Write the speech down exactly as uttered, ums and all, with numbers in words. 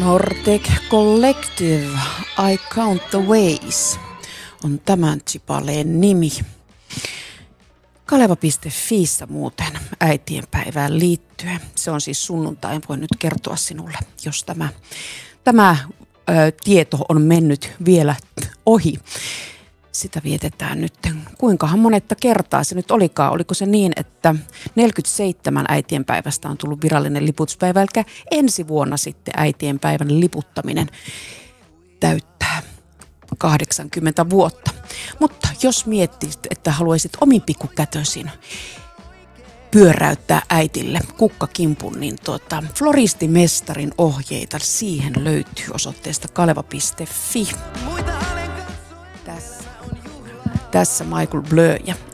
Nortec Collective, I Count the Ways, on tämän chipaleen nimi. Kaleva piste fiissä muuten äitienpäivään liittyen. Se on siis sunnuntai, en voi nyt kertoa sinulle, jos tämä, tämä ö, tieto on mennyt vielä ohi. Sitä vietetään nyt. Kuinkahan monetta kertaa se nyt olikaan? Oliko se niin, että neljäkymmentäseitsemän äitienpäivästä on tullut virallinen liputuspäivä, eli ensi vuonna sitten äitienpäivän liputtaminen täyttää kahdeksankymmentä vuotta. Mutta jos miettisit, että haluaisit omin pikkukätösin pyöräyttää äitille kukkakimpun, niin tuota, floristimestarin ohjeita siihen löytyy osoitteesta kaleva piste fi. Tässä, tässä Michael Blö ja